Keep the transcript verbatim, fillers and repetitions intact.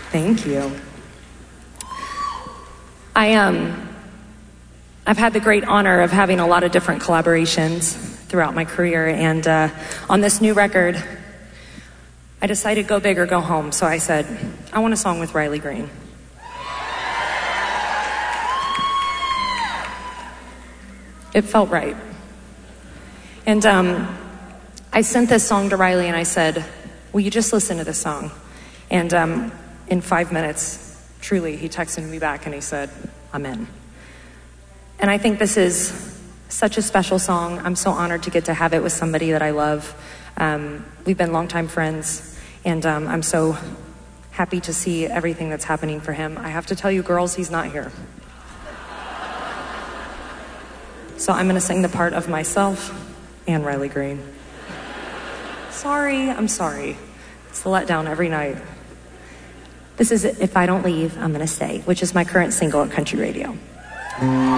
Thank you. I um, I've had the great honor of having a lot of different collaborations throughout my career, and uh, on this new record, I decided go big or go home. So I said, I want a song with Riley Green. It felt right. And um, I sent this song to Riley and I said, will you just listen to this song? And um, in five minutes, truly, he texted me back and he said, I'm in. And I think this is such a special song. I'm so honored to get to have it with somebody that I love. Um, we've been longtime friends, and um, I'm so happy to see everything that's happening for him. I have to tell you, girls, he's not here. So I'm gonna sing the part of myself and Riley Green. Sorry, I'm sorry. It's the letdown every night. This is If I Don't Leave, I'm Gonna Stay, which is my current single at Country Radio.